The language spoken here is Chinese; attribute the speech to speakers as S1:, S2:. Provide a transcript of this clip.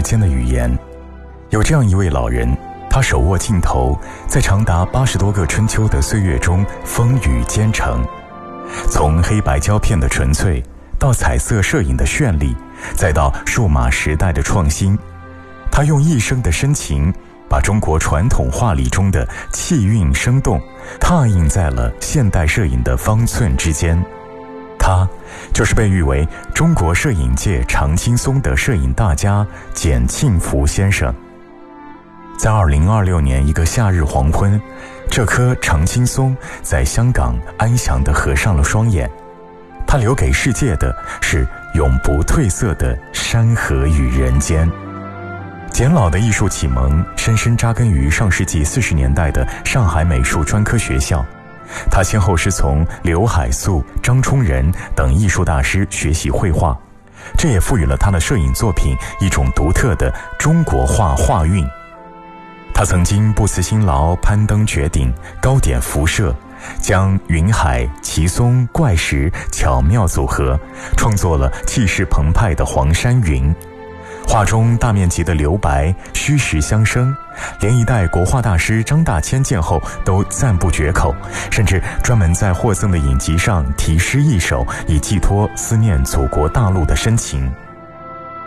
S1: 间的语言。有这样一位老人，他手握镜头，在长达80多个春秋的岁月中风雨兼程，从黑白胶片的纯粹到彩色摄影的绚丽，再到数码时代的创新，他用一生的深情把中国传统画里中的气韵生动拓印在了现代摄影的方寸之间。他就是被誉为中国摄影界常青松的摄影大家简庆福先生。在2026年一个夏日黄昏，这棵常青松在香港安详地合上了双眼，它留给世界的是永不褪色的山河与人间。简老的艺术启蒙深深扎根于上世纪40年代的上海美术专科学校，他先后是从刘海粟、张冲仁等艺术大师学习绘画，这也赋予了他的摄影作品一种独特的中国画画韵。他曾经不辞辛劳攀登绝顶，高点辐射，将云海、奇松、怪石巧妙组合，创作了气势澎湃的黄山云。画中大面积的留白虚实相生，连一代国画大师张大千见后都赞不绝口，甚至专门在获赠的影集上题诗一首，以寄托思念祖国大陆的深情。